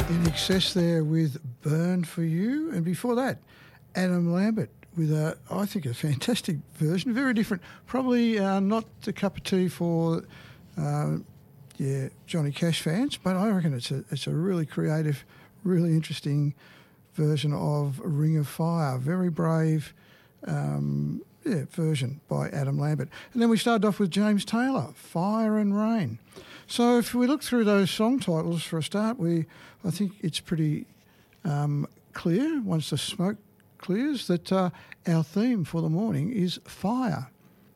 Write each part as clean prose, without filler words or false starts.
In Excess there with Burn For You. And before that, Adam Lambert with I think a fantastic version, very different. Probably not the cup of tea for Johnny Cash fans, but I reckon it's a really creative, really interesting version of Ring of Fire. Very brave version by Adam Lambert. And then we started off with James Taylor, Fire and Rain. So if we look through those song titles for a start, I think it's pretty clear, once the smoke clears, that our theme for the morning is fire.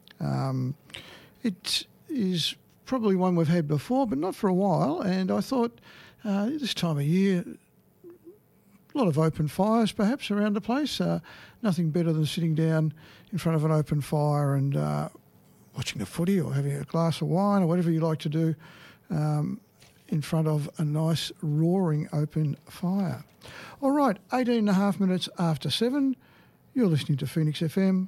It is probably one we've had before, but not for a while, and I thought this time of year, a lot of open fires perhaps around the place. Nothing better than sitting down in front of an open fire and watching the footy or having a glass of wine or whatever you like to do in front of a nice roaring open fire. All right, 18 and a half minutes after 7, you're listening to Phoenix FM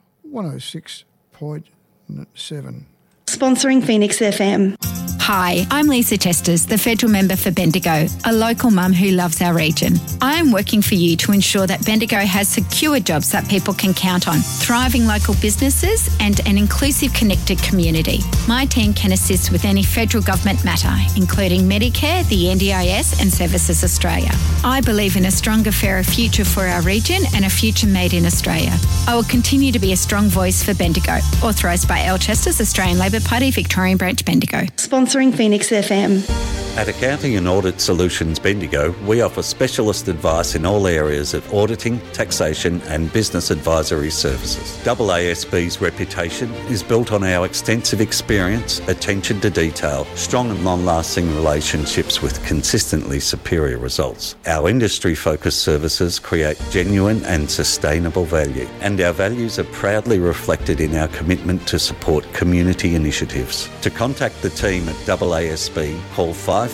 106.7. Sponsoring Phoenix FM. Hi, I'm Lisa Chesters, the federal member for Bendigo, a local mum who loves our region. I am working for you to ensure that Bendigo has secure jobs that people can count on, thriving local businesses and an inclusive, connected community. My team can assist with any federal government matter, including Medicare, the NDIS and Services Australia. I believe in a stronger, fairer future for our region and a future made in Australia. I will continue to be a strong voice for Bendigo. Authorised by L Chesters, Australian Labor Party, Victorian Branch, Bendigo. Sponsoring Phoenix FM. At Accounting and Audit Solutions Bendigo, we offer specialist advice in all areas of auditing, taxation and business advisory services. AASB's reputation is built on our extensive experience, attention to detail, strong and long-lasting relationships with consistently superior results. Our industry-focused services create genuine and sustainable value, and our values are proudly reflected in our commitment to support community initiatives. To contact the team at AASB, call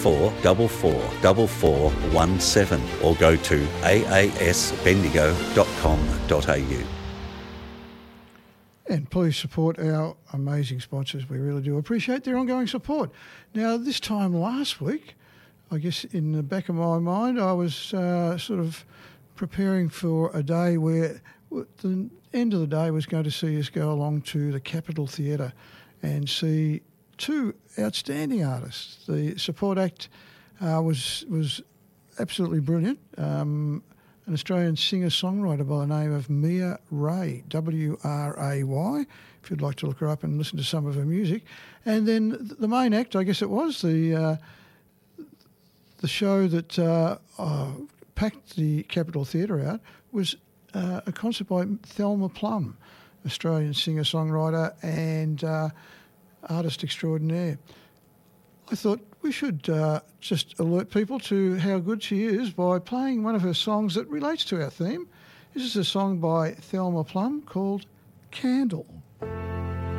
54444417 or go to aasbendigo.com.au. And please support our amazing sponsors. We really do appreciate their ongoing support. Now, this time last week, I guess in the back of my mind, I was sort of preparing for a day where the end of the day was going to see us go along to the Capitol Theatre and see two outstanding artists. The support act was absolutely brilliant. An Australian singer-songwriter by the name of Mia Ray, W-R-A-Y, if you'd like to look her up and listen to some of her music. And then the main act, I guess it was, the show that packed the Capitol Theatre out, was a concert by Thelma Plum, Australian singer-songwriter and artist extraordinaire. I thought we should just alert people to how good she is by playing one of her songs that relates to our theme. This is a song by Thelma Plum called Candle.